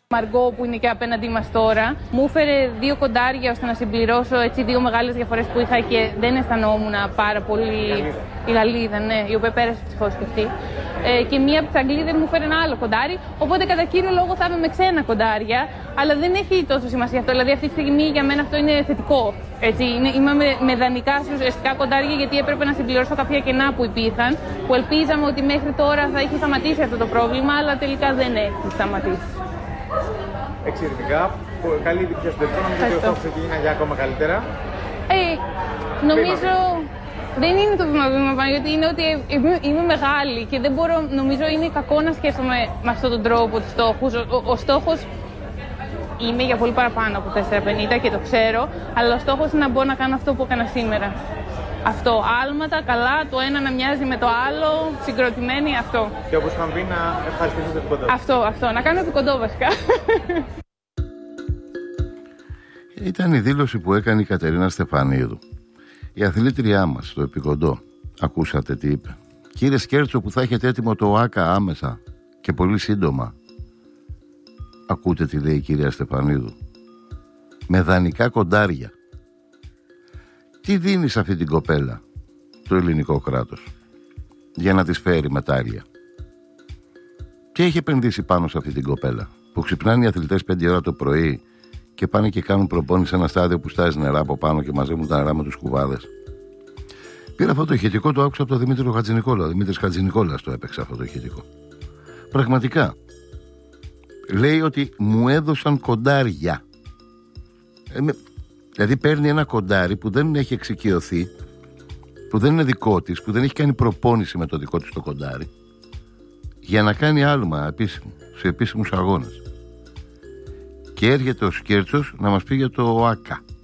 Μαργκό που είναι και απέναντί μας τώρα, μου έφερε 2 κοντάρια ώστε να συμπληρώσω έτσι 2 μεγάλες διαφορές που είχα και δεν αισθανόμουν πάρα πολύ. Η Γαλλίδα, ναι, η οποία πέρασε ευτυχώς και αυτή. Και μία από τις Αγγλίδες μου έφερε ένα άλλο κοντάρι. Οπότε κατά κύριο λόγο θα είμαι με ξένα κοντάρια, αλλά δεν έχει τόσο σημασία αυτό. Δηλαδή αυτή τη στιγμή για μένα αυτό είναι θετικό. Έτσι, είμαι με δανεικά ουσιαστικά κοντάρια γιατί έπρεπε να συμπληρώσω κάποια κενά που υπήρχαν, που ελπίζαμε ότι μέχρι τώρα θα είχε σταματήσει αυτό το πρόβλημα, αλλά τελικά δεν έχει σταματήσει. Εξαιρετικά. Καλή επιτυχία στο τελικό. Νομίζω ότι ο στόχος έχει γίνει για ακόμα καλύτερα. Νομίζω δεν είναι το βήμα πάνω, γιατί είναι ότι είμαι μεγάλη και δεν μπορώ, νομίζω είναι κακό να σκέφτομαι με αυτόν τον τρόπο τους στόχους. Ο στόχος είναι για πολύ παραπάνω από 4,50 και το ξέρω, αλλά ο στόχος είναι να μπορώ να κάνω αυτό που έκανα σήμερα. Αυτό, άλματα, καλά, το ένα να μοιάζει με το άλλο, συγκροτημένοι, αυτό. Και όπως είχαμε πει, να ευχαριστήσω το επικοντό. Αυτό, να κάνω επικοντό βασικά. Ήταν η δήλωση που έκανε η Κατερίνα Στεφανίδου, η αθλήτριά μας στο επικοντό. Ακούσατε τι είπε? Κύριε Σκέρτσο, που θα έχετε έτοιμο το ΆΚΑ άμεσα και πολύ σύντομα. Ακούτε τι λέει η κυρία Στεφανίδου? Με δανεικά κοντάρια. Τι δίνει σε αυτή την κοπέλα το ελληνικό κράτος για να της φέρει μετάλλια? Τι έχει επενδύσει πάνω σε αυτή την κοπέλα που ξυπνάνε οι αθλητές 5 ώρα το πρωί και πάνε και κάνουν προπόνηση σε ένα στάδιο που στάζει νερά από πάνω και μαζεύουν τα νερά με τους κουβάδες? Πήρα αυτό το ηχητικό, το άκουσα από τον Δημήτρη Χατζηνικόλα. Ο Δημήτρης Χατζηνικόλας το έπαιξε αυτό το ηχητικό. Πραγματικά λέει ότι μου έδωσαν κοντάρια. Δηλαδή παίρνει ένα κοντάρι που δεν έχει εξοικειωθεί, που δεν είναι δικό της, που δεν έχει κάνει προπόνηση με το δικό της το κοντάρι, για να κάνει άλμα επίσημο, σε επίσημους αγώνες. Και έρχεται ο Σκέρτσος να μας πει για το ΆΚΑ.